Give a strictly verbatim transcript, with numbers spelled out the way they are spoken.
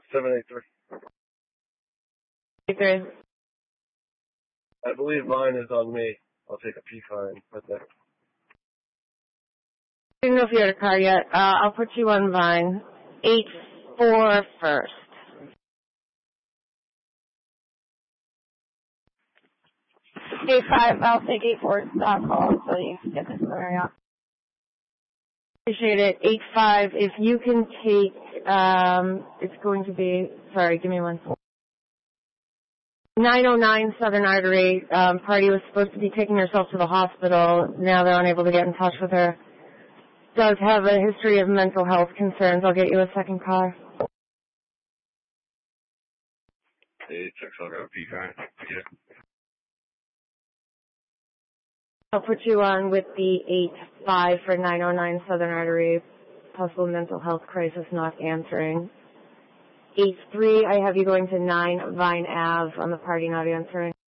seven eight three. eight three. I believe mine is on me. I'll take a P fine right there. I didn't know if you had a car yet. Uh, I'll put you on Vine. eight four first. eight five, I'll take eight four uh, call so you can get this area. Appreciate it. eight five, if you can take, um, it's going to be, sorry, give me one. nine oh nine Southern Artery. Um, party was supposed to be taking herself to the hospital. Now they're unable to get in touch with her. Does have a history of mental health concerns. I'll get you a second car. Hey, check out a P fine. Yeah. I'll put you on with the eight five for nine oh nine Southern Artery. Possible mental health crisis not answering. eight three, I have you going to nine Vine Ave on the party not answering.